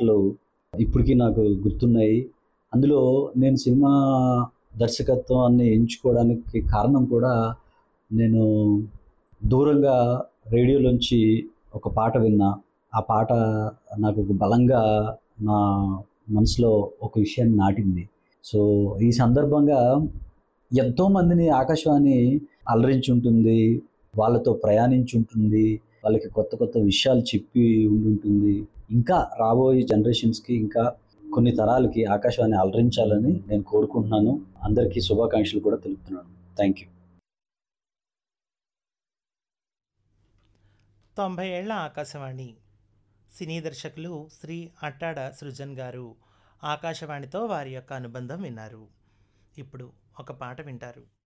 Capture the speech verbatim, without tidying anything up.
పాటలు ఇప్పటికీ నాకు గుర్తున్నాయి. అందులో నేను సినిమా దర్శకత్వాన్ని ఎంచుకోవడానికి కారణం కూడా నేను దూరంగా రేడియోలోంచి ఒక పాట విన్నా. ఆ పాట నాకు ఒక బలంగా నా మనసులో ఒక విషయాన్ని నాటింది. సో, ఈ సందర్భంగా ఎంతోమందిని ఆకాశవాణి అలరించుంటుంది. వాళ్ళతో ప్రయాణించుంటుంది. వాళ్ళకి కొత్త కొత్త విషయాలు చెప్పి ఉండుంటుంది. ఇంకా రాబోయే జనరేషన్స్‌కి ఇంకా కొన్ని తరాలకి ఆకాశవాణి అలరించాలని నేను కోరుకుంటున్నాను. అందరికీ శుభాకాంక్షలు కూడా తెలుపుతున్నాను. Thank you. తొంభై ఏళ్ల ఆకాశవాణి సినీ దర్శకులు శ్రీ అట్టాడ సృజన్ గారు ఆకాశవాణితో వారి యొక్క అనుబంధం విన్నారు. ఇప్పుడు ఒక పాట వింటారు.